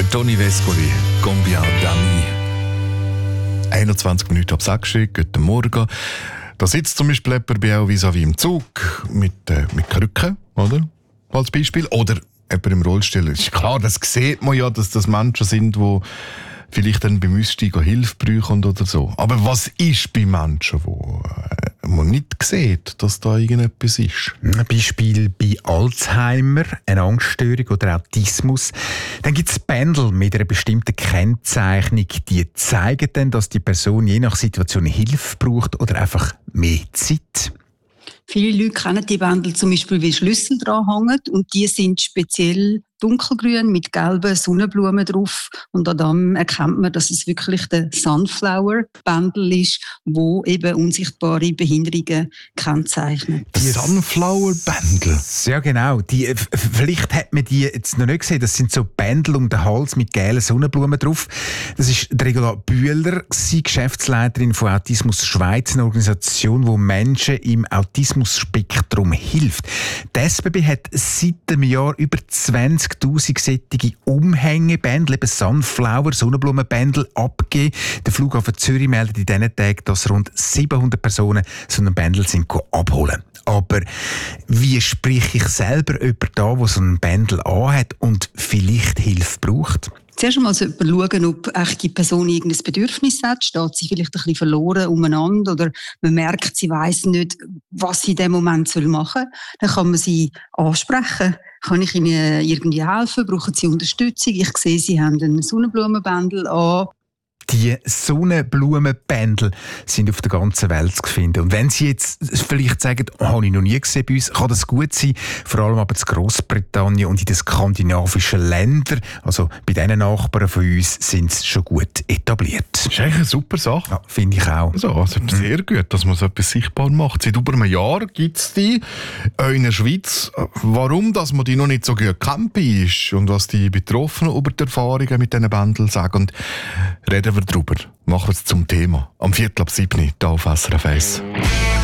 Toni Vescoli, Combien d'Amis. 21 Minuten ab 6 Uhr, guten Morgen. Da sitzt zum Beispiel jemand bei auch vis-à-vis im Zug mit Krücken, oder? Als Beispiel. Oder jemand im Rollstuhl. Ist klar, das sieht man ja, dass das Menschen sind, die vielleicht dann beim Aussteigen Hilfe brauchen oder so. Aber was ist bei Menschen, die man nicht sieht, dass da irgendetwas ist? Ein Beispiel bei Alzheimer, eine Angststörung oder Autismus. Dann gibt es Bändel mit einer bestimmten Kennzeichnung, die zeigen dann, dass die Person je nach Situation Hilfe braucht oder einfach mehr Zeit. Viele Leute kennen die Bändel zum Beispiel, wie Schlüssel dran hängen, und die sind speziell dunkelgrün mit gelben Sonnenblumen drauf. Und an dem erkennt man, dass es wirklich der Sunflower-Bändel ist, wo eben unsichtbare Behinderungen kennzeichnet. Die Sunflower-Bändel? Ja, genau. Vielleicht hat man die jetzt noch nicht gesehen. Das sind so Bändel um den Hals mit gelben Sonnenblumen drauf. Das ist Regula Bühler, Geschäftsleiterin von Autismus Schweiz, eine Organisation, die Menschen im Autismus-Spektrum hilft. Die SBB hat seit einem Jahr über 20.000 solche Umhängebändel, eben Sunflower, Sonnenblumenbändel, abgegeben. Der Flughafen Zürich meldet in diesen Tagen, dass rund 700 Personen so einen Bändel abholen. Aber wie spreche ich selber jemanden an, der so einen Bändel anhat und vielleicht Hilfe braucht? Zuerst einmal sollte man schauen, ob die Person irgendein Bedürfnis hat. Steht sie vielleicht ein bisschen verloren umeinander oder man merkt, sie weiss nicht, was sie in dem Moment machen soll. Dann kann man sie ansprechen. Kann ich Ihnen irgendwie helfen? Brauchen Sie Unterstützung? Ich sehe, Sie haben einen Sonnenblumenbändel an. Die Sonnenblumenbändel sind auf der ganzen Welt zu finden. Und wenn Sie jetzt vielleicht sagen, habe ich noch nie gesehen bei uns, kann das gut sein, vor allem aber in Grossbritannien und in den skandinavischen Ländern, also bei diesen Nachbarn von uns, sind sie schon gut etabliert. Das ist eigentlich eine super Sache. Ja, finde ich auch. Also sehr gut, dass man so etwas sichtbar macht. Seit über einem Jahr gibt es die in der Schweiz. Warum dass man die noch nicht so gut kennt ist und was die Betroffenen über die Erfahrungen mit diesen Bändeln sagen, und reden wir darüber. Machen wir es zum Thema. Am 6:45 hier auf SRF 1.